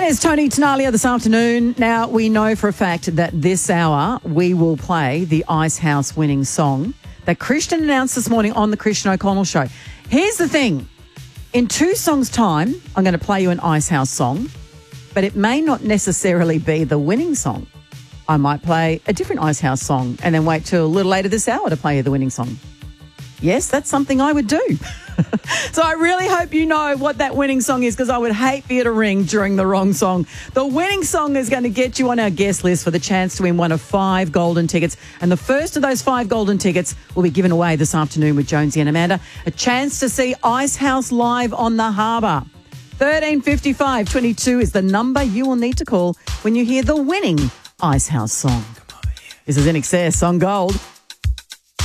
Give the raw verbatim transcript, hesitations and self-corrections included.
There's Tony Tenalia this afternoon. Now, we know for a fact that this hour we will play the Ice House winning song that Christian announced this morning on the Christian O'Connell Show. Here's the thing. In two songs' time, I'm going to play you an Ice House song, but it may not necessarily be the winning song. I might play a different Ice House song and then wait till a little later this hour to play you the winning song. Yes, that's something I would do. So I really hope you know what that winning song is, because I would hate for you to ring during the wrong song. The winning song is going to get you on our guest list for the chance to win one of five golden tickets. And the first of those five golden tickets will be given away this afternoon with Jonesy and Amanda. A chance to see Ice House live on the harbour. thirteen fifty-five twenty-two is the number you will need to call when you hear the winning Ice House song. This is In Excess on Gold.